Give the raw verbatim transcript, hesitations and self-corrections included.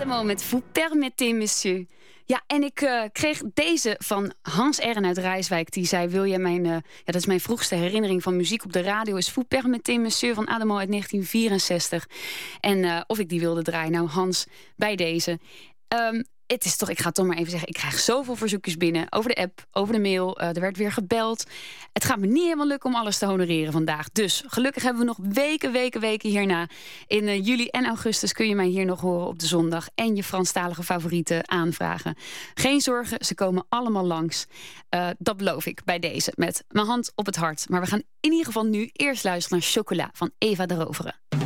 Ademo met Vous permettez, monsieur. Ja, en ik uh, kreeg deze van Hans Ern uit Rijswijk. Die zei, wil je mijn... Uh, ja, dat is mijn vroegste herinnering van muziek op de radio. Is Vous permettez, monsieur van Ademo uit negentien vierenzestig. En uh, of ik die wilde draaien. Nou, Hans, bij deze. Um, Het is toch, ik ga het toch maar even zeggen, ik krijg zoveel verzoekjes binnen. Over de app, over de mail, uh, er werd weer gebeld. Het gaat me niet helemaal lukken om alles te honoreren vandaag. Dus gelukkig hebben we nog weken, weken, weken hierna. In uh, juli en augustus kun je mij hier nog horen op de zondag. En je Franstalige favorieten aanvragen. Geen zorgen, ze komen allemaal langs. Uh, dat beloof ik bij deze, met mijn hand op het hart. Maar we gaan in ieder geval nu eerst luisteren naar Chocolat van Eva de Rovere.